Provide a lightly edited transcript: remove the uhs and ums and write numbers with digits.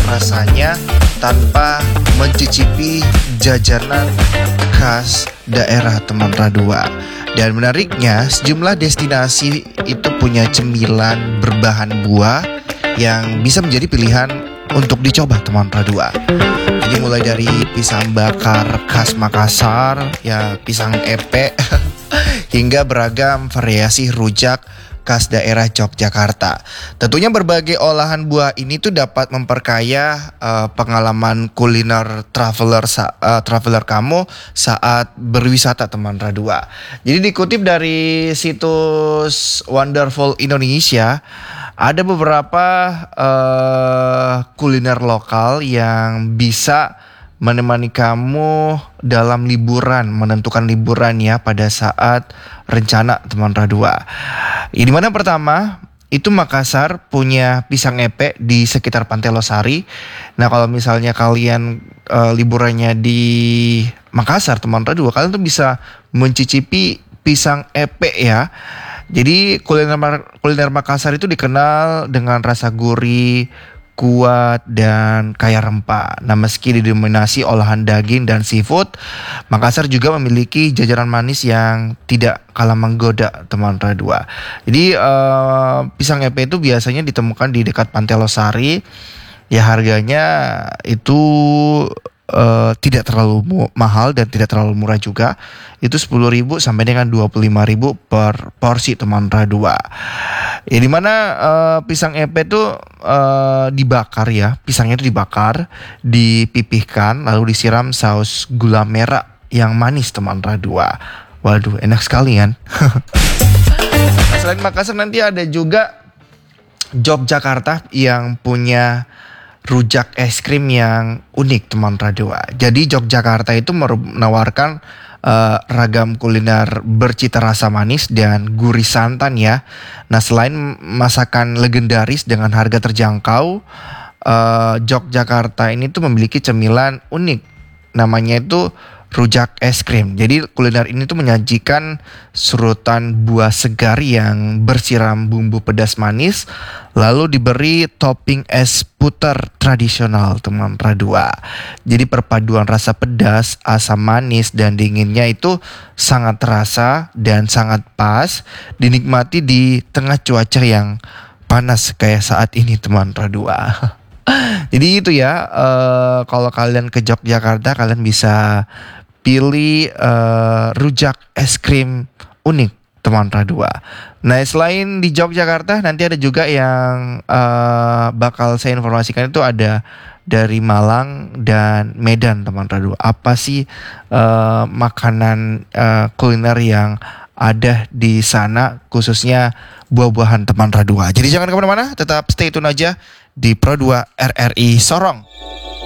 rasanya tanpa mencicipi jajanan khas daerah teman Radua. Dan menariknya, sejumlah destinasi itu punya cemilan berbahan buah yang bisa menjadi pilihan untuk dicoba teman Radua. Jadi mulai dari pisang bakar khas Makassar, ya pisang epe, hingga beragam variasi rujak khas daerah Yogyakarta. Tentunya berbagai olahan buah ini tuh dapat memperkaya pengalaman kuliner traveler kamu saat berwisata teman Radua. Jadi dikutip dari situs Wonderful Indonesia, ada beberapa kuliner lokal yang bisa menemani kamu dalam liburan, menentukan liburan ya pada saat rencana teman Radua. Di mana pertama itu Makassar punya pisang epe di sekitar Pantai Losari. Nah kalau misalnya kalian liburannya di Makassar teman Radua, kalian tuh bisa mencicipi pisang epe ya. Jadi kuliner Makassar itu dikenal dengan rasa gurih, kuat dan kaya rempah. Nah, meski didominasi olahan daging dan seafood, Makassar juga memiliki jajanan manis yang tidak kalah menggoda teman Radua. Jadi pisang epe itu biasanya ditemukan di dekat Pantai Losari. Ya harganya itu tidak terlalu mahal dan tidak terlalu murah juga. Itu 10.000 sampai dengan 25.000 per porsi teman Radua. Ya dimana pisang epe itu dibakar ya, pisangnya itu dibakar, dipipihkan, lalu disiram saus gula merah yang manis teman Radua. Waduh, enak sekali kan? Nah, selain Makassar nanti ada juga Yogyakarta yang punya rujak es krim yang unik teman Radua. Jadi Yogyakarta itu menawarkan ragam kuliner bercita rasa manis dan gurih santan ya. Nah selain masakan legendaris dengan harga terjangkau, Yogyakarta ini tuh memiliki cemilan unik. Namanya itu rujak es krim. Jadi kuliner ini tuh menyajikan serutan buah segar yang bersiram bumbu pedas manis, lalu diberi topping es puter tradisional teman Radua. Jadi perpaduan rasa pedas, asam manis dan dinginnya itu sangat terasa dan sangat pas dinikmati di tengah cuaca yang panas kayak saat ini teman Radua. Jadi itu ya, kalau kalian ke Yogyakarta kalian bisa pilih rujak es krim unik teman Radua. Nah selain di Yogyakarta nanti ada juga yang bakal saya informasikan itu ada dari Malang dan Medan teman Radua. Apa sih makanan kuliner yang ada di sana khususnya buah-buahan teman Radua. Jadi jangan kemana-mana, tetap stay tune aja di Pro 2 RRI Sorong.